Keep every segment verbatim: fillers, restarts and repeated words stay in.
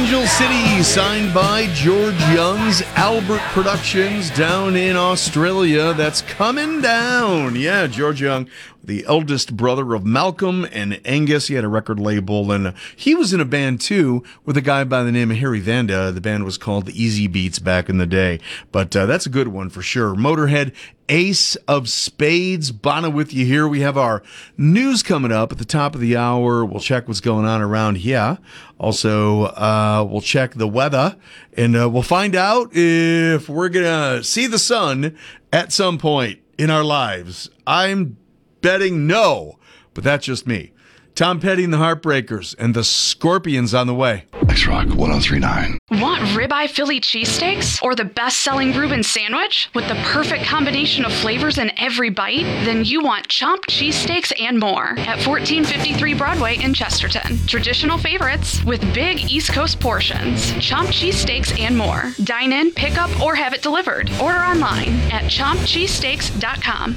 Angel City, signed by George Young's Albert Productions down in Australia. That's coming down. Yeah, George Young, the eldest brother of Malcolm and Angus. He had a record label, and he was in a band, too, with a guy by the name of Harry Vanda. The band was called the Easy Beats back in the day. But uh, that's a good one for sure. Motorhead, Ace of Spades. Bono with you here. We have our news coming up at the top of the hour. We'll check what's going on around here. Also, uh, we'll check the weather, and uh, we'll find out if we're going to see the sun at some point in our lives. I'm betting no, but that's just me. Tom Petty and the Heartbreakers and the Scorpions on the way. X-Rock one oh three point nine. Want ribeye Philly cheesesteaks or the best-selling Reuben sandwich with the perfect combination of flavors in every bite? Then you want Chomped cheesesteaks and more at fourteen fifty-three Broadway in Chesterton. Traditional favorites with big East Coast portions. Chomped cheesesteaks and more. Dine in, pick up, or have it delivered. Order online at chomped cheesesteaks dot com.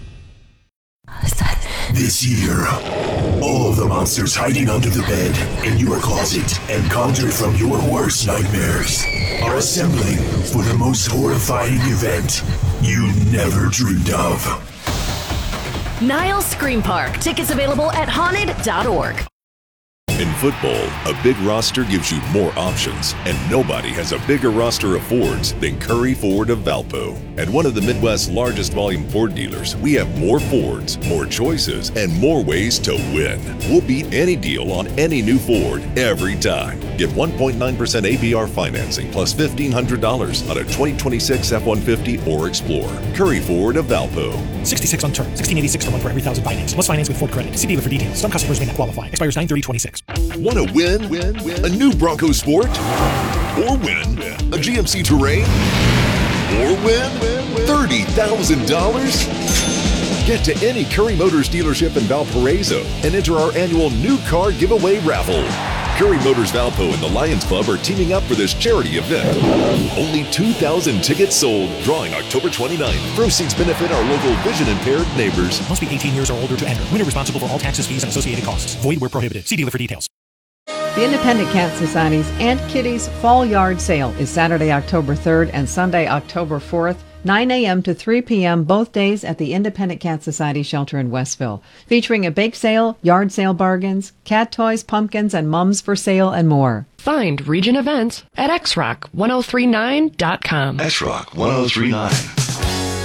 This year, all of the monsters hiding under the bed, in your closet, and conjured from your worst nightmares are assembling for the most horrifying event you never dreamed of. Niles Scream Park. Tickets available at haunted dot org. In football, a big roster gives you more options, and nobody has a bigger roster of Fords than Curry Ford of Valpo. At one of the Midwest's largest volume Ford dealers, we have more Fords, more choices, and more ways to win. We'll beat any deal on any new Ford every time. Get one point nine percent A P R financing plus fifteen hundred dollars on a twenty twenty-six F one fifty or Explorer. Curry Ford of Valpo. sixty-six on term, sixteen eighty-six per month for every thousand finance. Must finance with Ford credit. See dealer for details. Some customers may not qualify. Expires nine thirty twenty-six. Want to win? Win? Win? A new Bronco Sport? Or win? A G M C Terrain? Or win? thirty thousand dollars? Get to any Curry Motors dealership in Valparaiso and enter our annual new car giveaway raffle. Curry Motors Valpo and the Lions Club are teaming up for this charity event. Only two thousand tickets sold, drawing October twenty-ninth. Proceeds benefit our local vision-impaired neighbors. Must be eighteen years or older to enter. Winner responsible for all taxes, fees, and associated costs. Void where prohibited. See dealer for details. The Independent Cat Society's Aunt Kitty's Fall Yard Sale is Saturday, October third and Sunday, October fourth, nine a.m. to three p.m. both days at the Independent Cat Society shelter in Westville, featuring a bake sale, yard sale bargains, cat toys, pumpkins, and mums for sale, and more. Find Region Events at x rock ten thirty-nine dot com. X-Rock one oh three point nine.